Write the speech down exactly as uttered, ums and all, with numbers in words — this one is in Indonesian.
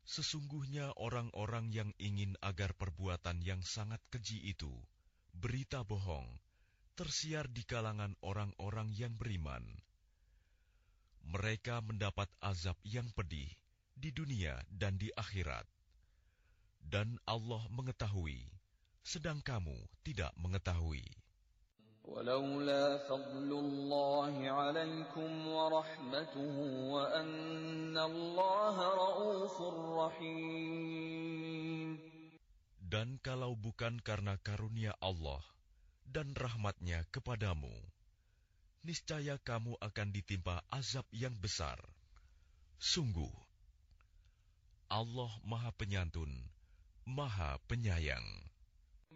Sesungguhnya orang-orang yang ingin agar perbuatan yang sangat keji itu, berita bohong, tersiar di kalangan orang-orang yang beriman. Mereka mendapat azab yang pedih di dunia dan di akhirat. Dan Allah mengetahui, sedang kamu tidak mengetahui. ولولا فضل الله عليكم ورحمته وأن الله رؤوف رحيم. Dan kalau bukan karena karunia Allah dan rahmatnya kepadamu, niscaya kamu akan ditimpa azab yang besar. Sungguh, Allah Maha Penyantun, Maha Penyayang.